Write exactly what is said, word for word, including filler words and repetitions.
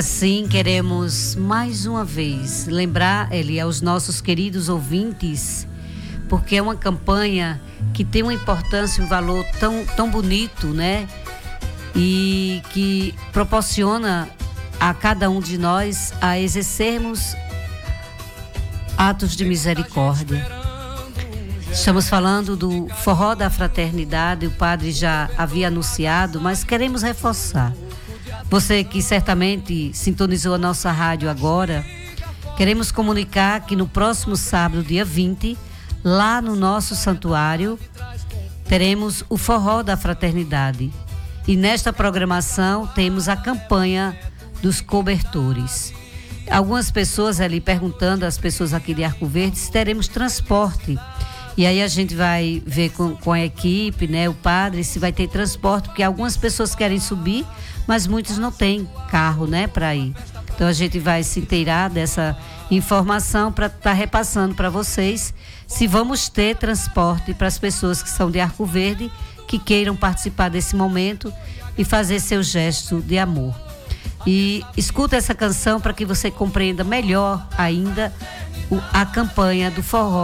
Sim, queremos mais uma vez lembrar, Eli, aos nossos queridos ouvintes, porque é uma campanha que tem uma importância, um valor tão, tão bonito, né? E que proporciona a cada um de nós a exercermos atos de misericórdia. Estamos falando do Forró da Fraternidade, o padre já havia anunciado, mas queremos reforçar. Você que certamente sintonizou a nossa rádio agora, queremos comunicar que no próximo sábado, dia vinte, lá no nosso santuário, teremos o Forró da Fraternidade. E nesta programação temos a campanha dos cobertores. Algumas pessoas ali perguntando, as pessoas aqui de Arco Verde, se teremos transporte. E aí a gente vai ver com, com a equipe, né, o padre, se vai ter transporte, porque algumas pessoas querem subir, mas muitos não têm carro, né, para ir. Então a gente vai se inteirar dessa informação para estar tá repassando para vocês se vamos ter transporte para as pessoas que são de Arco Verde, que queiram participar desse momento e fazer seu gesto de amor. E escuta essa canção para que você compreenda melhor ainda o, a campanha do Forró